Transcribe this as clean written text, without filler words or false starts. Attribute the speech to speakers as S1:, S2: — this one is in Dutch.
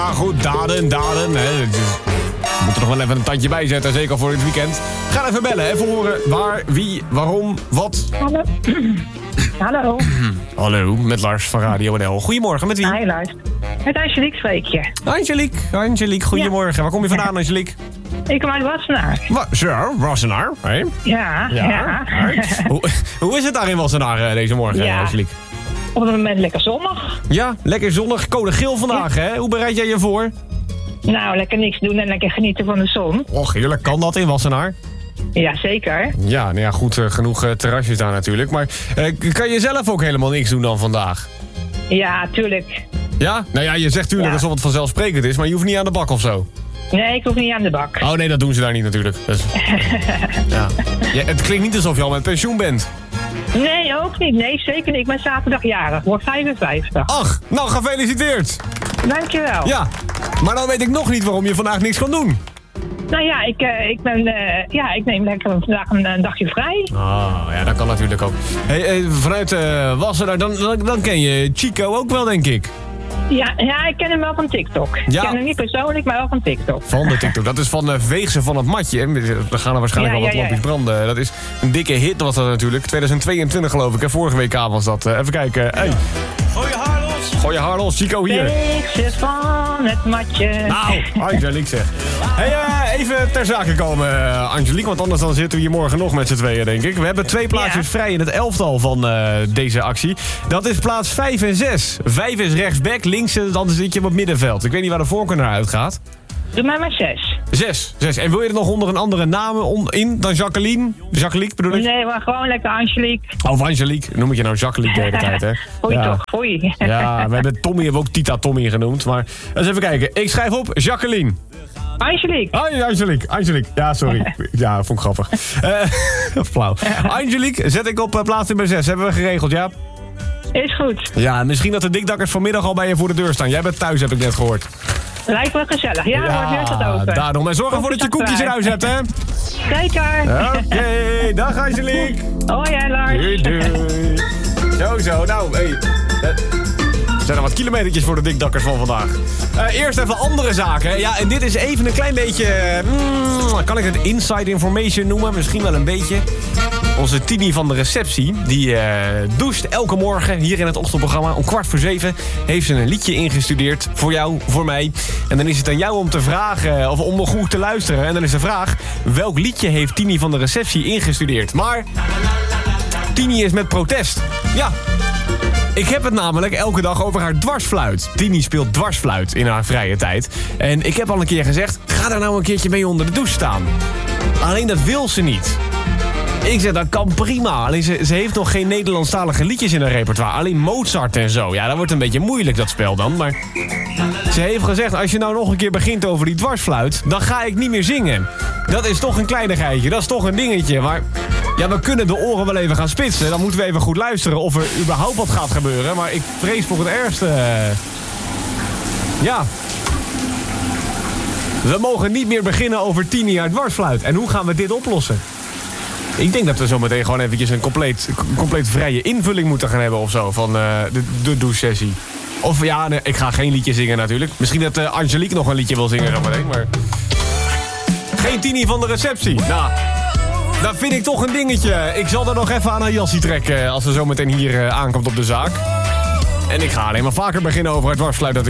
S1: Ah, goed, daden. Hè. We moeten er nog wel even een tandje bij zetten, zeker voor dit weekend. Ga even bellen, even horen waar, wie, waarom, wat.
S2: Hallo. Hallo.
S1: Hallo, met Lars van Radio NL. Goedemorgen, met wie?
S2: Hi Lars. Met Angelique spreek je.
S1: Angelique, goedemorgen. Ja. Waar kom je vandaan, Angelique?
S2: Ik kom uit Wassenaar.
S1: Zo, Wassenaar. Hey.
S2: Ja.
S1: Hoe is het daar in Wassenaar deze morgen, Angelique?
S2: Op het moment lekker zonnig.
S1: Ja, lekker zonnig. Code geel vandaag, hè? Hoe bereid jij je voor?
S2: Nou, lekker niks doen en lekker genieten van de zon.
S1: Och, heerlijk. Kan dat in Wassenaar?
S2: Ja, zeker.
S1: Ja, nou ja, goed, genoeg terrasjes daar natuurlijk. Maar kan je zelf ook helemaal niks doen dan vandaag?
S2: Ja, tuurlijk.
S1: Ja? Nou ja, je zegt tuurlijk alsof het vanzelfsprekend is, maar je hoeft niet aan de bak of zo.
S2: Nee, ik hoef niet aan de bak.
S1: Oh nee, dat doen ze daar niet natuurlijk. Dus, ja, het klinkt niet alsof je al met pensioen bent.
S2: Nee, ook niet. Nee, zeker niet. Ik ben zaterdag jarig. Word 55.
S1: Ach, nou gefeliciteerd.
S2: Dankjewel.
S1: Ja, maar dan weet ik nog niet waarom je vandaag niks kan doen.
S2: Nou ja, ik neem lekker vandaag een dagje vrij.
S1: Ah, ja, dat kan natuurlijk ook. Hey, vanuit Wassenaar, dan ken je Chico ook wel, denk ik.
S2: Ja, ik ken hem wel van TikTok. Ja. Ik ken hem niet persoonlijk, maar wel van TikTok.
S1: Van de TikTok. Dat is van Veegse van het Matje. Er gaan er waarschijnlijk wel wat lampjes branden. Dat is een dikke hit was dat natuurlijk. 2022 geloof ik. Vorige WK was dat. Even kijken. Hey. Gooi je haar los, Chico hier.
S2: Veegse van het Matje.
S1: Nou, Angelique zeg. Hey, even ter zake komen, Angelique. Want anders dan zitten we hier morgen nog met z'n tweeën, denk ik. We hebben 2 plaatsjes vrij in het elftal van deze actie. Dat is plaats 5 en 6. 5 is rechtsback, links dan zit je op het middenveld. Ik weet niet waar de voorkeur naar uitgaat.
S2: Doe maar 6.
S1: 6. En wil je er nog onder een andere naam in dan Jacqueline? Jacqueline bedoel ik?
S2: Nee, maar gewoon lekker Angelique.
S1: Of Angelique. Noem ik je nou Jacqueline de hele tijd, hè?
S2: Foei toch, foei.
S1: Ja, we hebben Tommy, hebben we ook Tita Tommy genoemd. Maar eens even kijken. Ik schrijf op Jacqueline. Angelique. Ja, sorry. Ja, vond ik grappig. Flauw. Angelique, zet ik op plaats nummer 6. Hebben we geregeld, ja?
S2: Is goed.
S1: Ja, misschien dat de dikdakkers vanmiddag al bij je voor de deur staan. Jij bent thuis, heb ik net gehoord.
S2: Lijkt wel gezellig. Ja, wordt weer tot open.
S1: Daarom. En zorg ervoor dat je koekjes in huis hebt, hè?
S2: Zeker.
S1: Oké, dag Angelique.
S2: Hoi, Lars.
S1: Doei. Zo. Nou, hey. Er zijn er wat kilometertjes voor de dikdakkers van vandaag. Eerst even andere zaken. Ja, en dit is even een klein beetje... kan ik het inside information noemen? Misschien wel een beetje. Onze Tini van de receptie, die doucht elke morgen hier in het ochtendprogramma. Om 6:15 heeft ze een liedje ingestudeerd. Voor jou, voor mij. En dan is het aan jou om te vragen, of om nog goed te luisteren. En dan is de vraag, welk liedje heeft Tini van de receptie ingestudeerd? Maar Tini is met protest. Ja. Ik heb het namelijk elke dag over haar dwarsfluit. Tini speelt dwarsfluit in haar vrije tijd. En ik heb al een keer gezegd, ga daar nou een keertje mee onder de douche staan. Alleen dat wil ze niet. Ik zeg, dat kan prima. Alleen ze heeft nog geen Nederlandstalige liedjes in haar repertoire. Alleen Mozart en zo. Ja, dat wordt een beetje moeilijk, dat spel dan. Maar ze heeft gezegd, als je nou nog een keer begint over die dwarsfluit, dan ga ik niet meer zingen. Dat is toch een kleinigheidje. Dat is toch een dingetje. Maar ja, we kunnen de oren wel even gaan spitsen. Dan moeten we even goed luisteren of er überhaupt wat gaat gebeuren. Maar ik vrees voor het ergste. Ja. We mogen niet meer beginnen over Tini haar dwarsfluit. En hoe gaan we dit oplossen? Ik denk dat we zometeen gewoon eventjes een compleet vrije invulling moeten gaan hebben of zo van de douche-sessie. Of ja, nee, ik ga geen liedje zingen natuurlijk. Misschien dat Angelique nog een liedje wil zingen zometeen, maar... Geen Tini van de receptie. Nou, dat vind ik toch een dingetje. Ik zal er nog even aan haar jassie trekken als ze zometeen hier aankomt op de zaak. En ik ga alleen maar vaker beginnen over het dwarsfluit natuurlijk.